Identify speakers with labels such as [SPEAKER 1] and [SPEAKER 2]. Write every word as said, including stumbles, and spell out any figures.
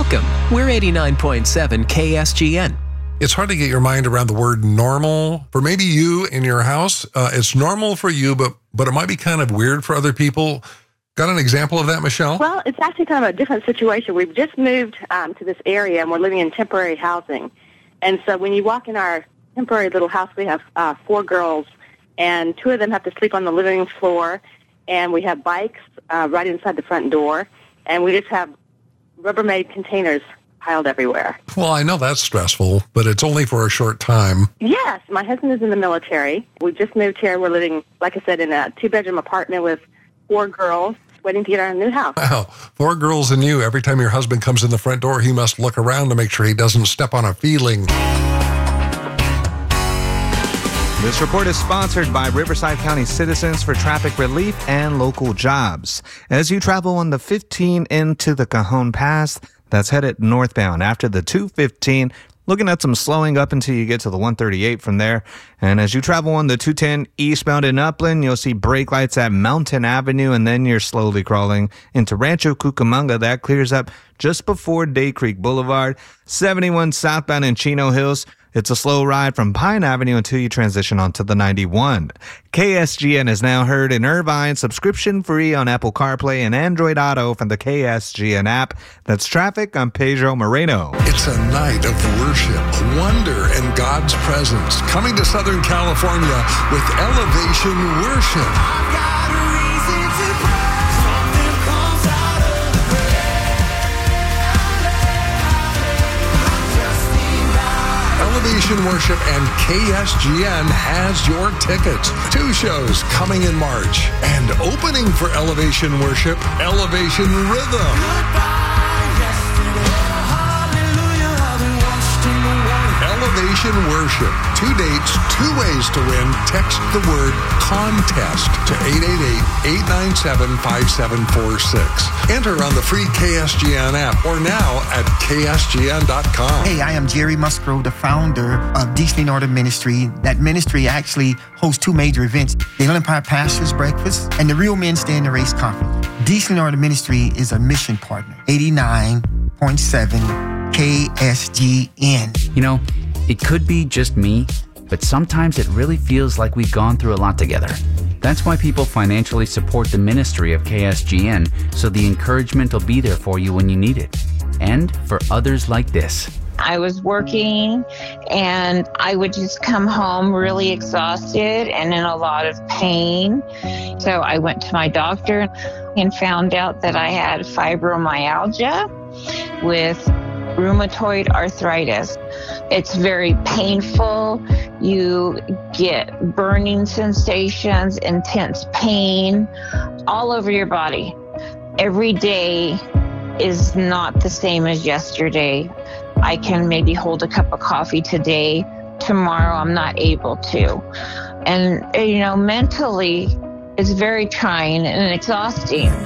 [SPEAKER 1] Welcome. We're eighty-nine point seven K S G N.
[SPEAKER 2] It's hard to get your mind around the word normal. For maybe you in your house, uh, it's normal for you, but but it might be kind of weird for other people. Got an example of that, Michelle?
[SPEAKER 3] Well, it's actually kind of a different situation. We've just moved um, to this area, and we're living in temporary housing. And so when you walk in our temporary little house, we have uh, four girls, and two of them have to sleep on the living room floor, and we have bikes uh, right inside the front door, and we just have Rubbermaid containers piled everywhere.
[SPEAKER 2] Well, I know that's stressful, but it's only for a short time.
[SPEAKER 3] Yes, my husband is in the military. We just moved here. We're living, like I said, in a two-bedroom apartment with four girls, waiting to get our new house.
[SPEAKER 2] Wow, four girls and you. Every time your husband comes in the front door, he must look around to make sure he doesn't step on a feeling.
[SPEAKER 4] This report is sponsored by Riverside County Citizens for Traffic Relief and Local Jobs. As you travel on the fifteen into the Cajon Pass, that's headed northbound after the two fifteen, looking at some slowing up until you get to the one thirty-eight from there. And as you travel on the two ten eastbound in Upland, you'll see brake lights at Mountain Avenue, and then you're slowly crawling into Rancho Cucamonga. That clears up just before Day Creek Boulevard. seventy-one southbound in Chino Hills. It's a slow ride from Pine Avenue until you transition onto the ninety-one. K S G N is now heard in Irvine, subscription free on Apple CarPlay and Android Auto from the K S G N app. That's traffic. I'm Pedro Moreno.
[SPEAKER 2] It's a night of worship, wonder, and God's presence. Coming to Southern California with Elevation Worship. I've got a reason to pray. Something comes out of the Elevation Worship and K S G N has your tickets. Two shows coming in March. And opening for Elevation Worship, Elevation Rhythm. Elevation Worship. Two dates, two ways to win. Text the word contest to eight eight eight, eight nine seven, five seven four six. Enter on the free K S G N app or now at K S G N dot com.
[SPEAKER 5] Hey, I am Jerry Musgrove, the founder of Decently in Order Ministry. That ministry actually hosts two major events, the Inland Empire Pastors Breakfast and the Real Men Stay in the Race Conference. Decently in Order Ministry is a mission partner. eighty-nine point seven K S G N.
[SPEAKER 6] You know, it could be just me, but sometimes it really feels like we've gone through a lot together. That's why people financially support the ministry of K S G N, so the encouragement will be there for you when you need it. And for others like this.
[SPEAKER 7] I was working and I would just come home really exhausted and in a lot of pain. So I went to my doctor and found out that I had fibromyalgia with rheumatoid arthritis. It's very painful. You get burning sensations, intense pain all over your body. Every day is not the same as yesterday. I can maybe hold a cup of coffee today. Tomorrow I'm not able to. And, you know, mentally it's very trying and exhausting.